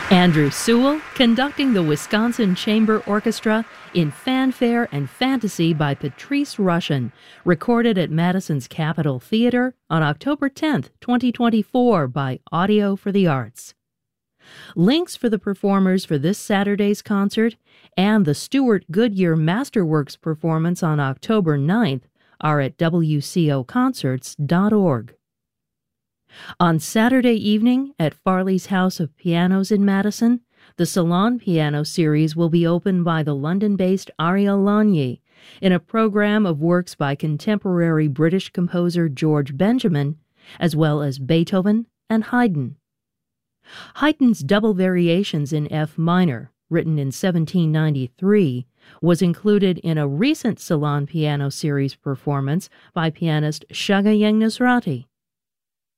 Andrew Sewell conducting the Wisconsin Chamber Orchestra in Fanfare and Fantasy by Patrice Rushen, recorded at Madison's Capitol Theater on October 10, 2024 by Audio for the Arts. Links for the performers for this Saturday's concert and the Stuart Goodyear Masterworks performance on October 9th are at wcoconcerts.org. On Saturday evening at Farley's House of Pianos in Madison, the Salon Piano Series will be opened by the London-based Ariel Lagny in a program of works by contemporary British composer George Benjamin, as well as Beethoven and Haydn. Haydn's Double Variations in F minor, written in 1793, was included in a recent Salon Piano Series performance by pianist Shagayeng Nusrati.